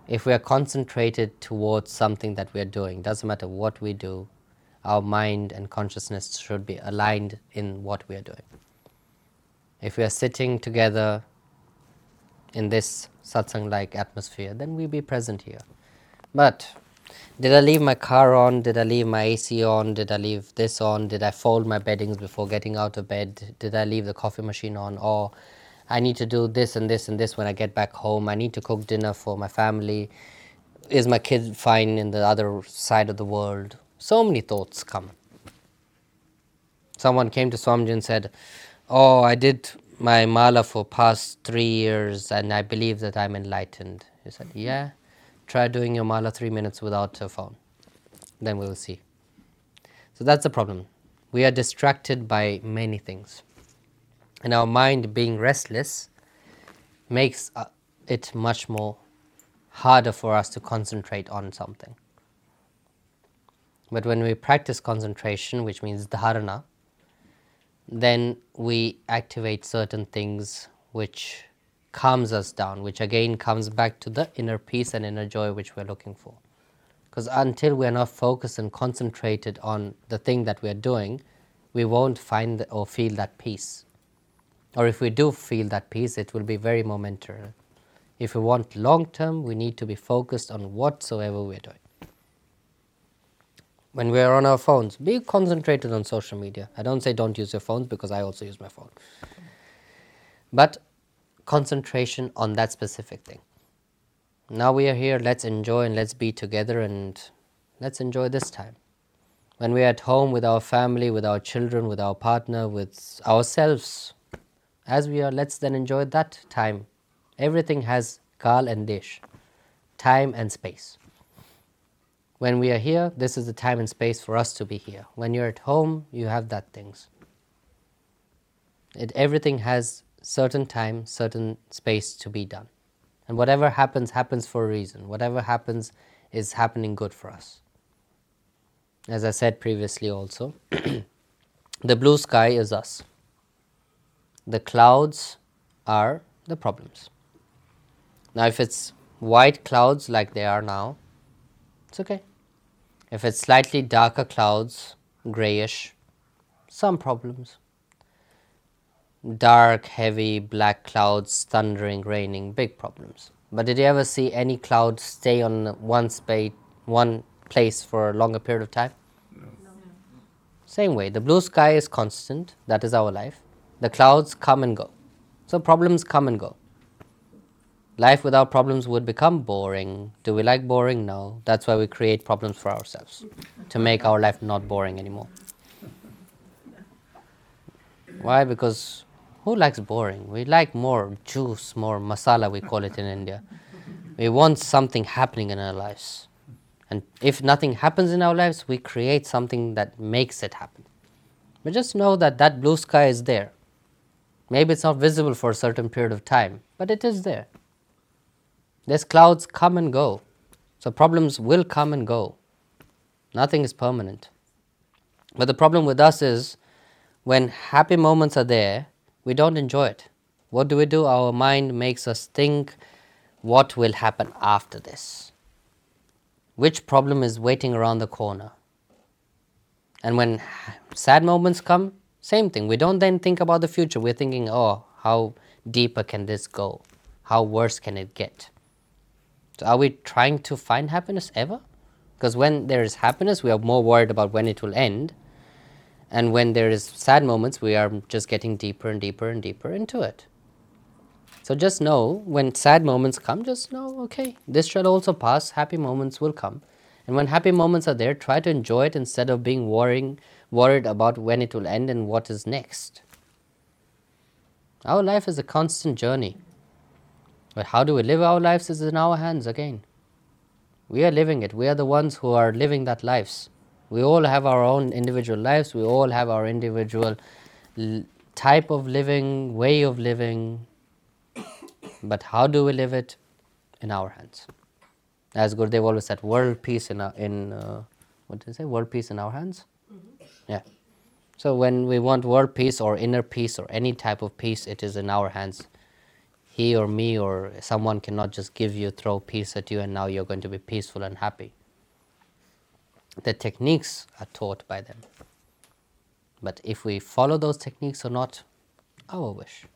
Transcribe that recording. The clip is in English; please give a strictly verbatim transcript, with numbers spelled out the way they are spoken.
If we are concentrated towards something that we are doing, doesn't matter what we do, our mind and consciousness should be aligned in what we are doing. If we are sitting together in this satsang-like atmosphere, then we'll be present here. But did I leave my car on? Did I leave my A C on? Did I leave this on? Did I fold my beddings before getting out of bed? Did I leave the coffee machine on? Or I need to do this and this and this when I get back home. I need to cook dinner for my family. Is my kid fine in the other side of the world? So many thoughts come. Someone came to Swamiji and said, oh, I did my mala for past three years and I believe that I'm enlightened. He said, yeah, try doing your mala three minutes without a phone. Then we will see. So that's the problem. We are distracted by many things. And our mind being restless makes uh, it much more harder for us to concentrate on something. But when we practice concentration, which means dharana, then we activate certain things which calms us down, which again comes back to the inner peace and inner joy which we're looking for. Because until we are not focused and concentrated on the thing that we are doing, we won't find or feel that peace. Or if we do feel that peace, it will be very momentary. If we want long term, we need to be focused on whatsoever we're doing. When we are on our phones, be concentrated on social media. I don't say don't use your phones because I also use my phone. But concentration on that specific thing. Now we are here, let's enjoy and let's be together and let's enjoy this time. When we are at home with our family, with our children, with our partner, with ourselves, as we are, let's then enjoy that time. Everything has kal and desh, time and space. When we are here, this is the time and space for us to be here. When you're at home, you have that things. It, everything has certain time, certain space to be done. And whatever happens, happens for a reason. Whatever happens is happening good for us. As I said previously also, the blue sky is us. The clouds are the problems. Now if it's white clouds like they are now, it's okay. If it's slightly darker clouds, grayish, some problems. Dark, heavy, black clouds, thundering, raining, big problems. But did you ever see any cloud stay on one space, one place for a longer period of time? No. No. Same way, the blue sky is constant, that is our life. The clouds come and go. So problems come and go. Life without problems would become boring. Do we like boring? No. That's why we create problems for ourselves, to make our life not boring anymore. Why? Because who likes boring? We like more juice, more masala, we call it in India. We want something happening in our lives. And if nothing happens in our lives, we create something that makes it happen. But just know that that blue sky is there. Maybe it's not visible for a certain period of time, but it is there. These clouds come and go. So problems will come and go. Nothing is permanent. But the problem with us is, when happy moments are there, we don't enjoy it. What do we do? Our mind makes us think, what will happen after this? Which problem is waiting around the corner? And when sad moments come, same thing. We don't then think about the future. We're thinking, oh, how deeper can this go? How worse can it get? So are we trying to find happiness ever? Because when there is happiness, we are more worried about when it will end. And when there is sad moments, we are just getting deeper and deeper and deeper into it. So just know, when sad moments come, just know, okay, this shall also pass, happy moments will come. And when happy moments are there, try to enjoy it instead of being worrying, worried about when it will end and what is next. Our life is a constant journey. But how do we live our lives is in our hands again. We are living it. We are the ones who are living that lives. We all have our own individual lives. We all have our individual l- type of living, way of living. But how do we live it? In our hands. As Gurudev always said, world peace in, our, in uh, what did he say? World peace in our hands? Mm-hmm. Yeah. So when we want world peace or inner peace or any type of peace, it is in our hands. he or me or someone cannot just give you, throw peace at you, and now you're going to be peaceful and happy. The techniques are taught by them. But if we follow those techniques or not, our wish.